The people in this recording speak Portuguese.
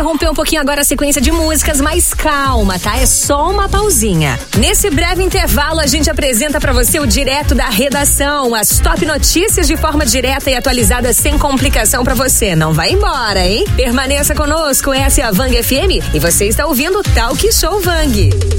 interromper um pouquinho agora a sequência de músicas, mas calma, tá? É só uma pausinha. Nesse breve intervalo, a gente apresenta pra você o Direto da Redação, as top notícias de forma direta e atualizada sem complicação pra você. Não vai embora, hein? Permaneça conosco, essa é a Vang FM e você está ouvindo Talk Show Vang.